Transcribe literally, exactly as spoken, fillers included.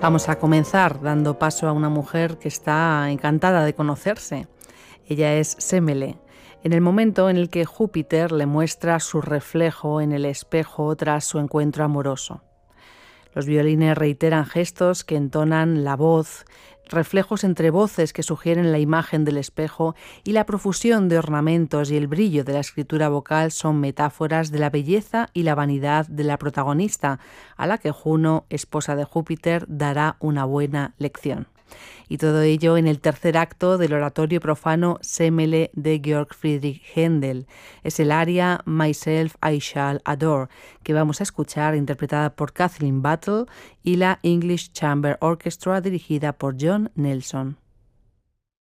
Vamos a comenzar dando paso a una mujer que está encantada de conocerse. Ella es Semele, en el momento en el que Júpiter le muestra su reflejo en el espejo tras su encuentro amoroso. Los violines reiteran gestos que entonan la voz, reflejos entre voces que sugieren la imagen del espejo, y la profusión de ornamentos y el brillo de la escritura vocal son metáforas de la belleza y la vanidad de la protagonista, a la que Juno, esposa de Júpiter, dará una buena lección. Y todo ello en el tercer acto del oratorio profano Semele de Georg Friedrich Händel. Es el aria Myself I Shall Adore, que vamos a escuchar interpretada por Kathleen Battle y la English Chamber Orchestra dirigida por John Nelson.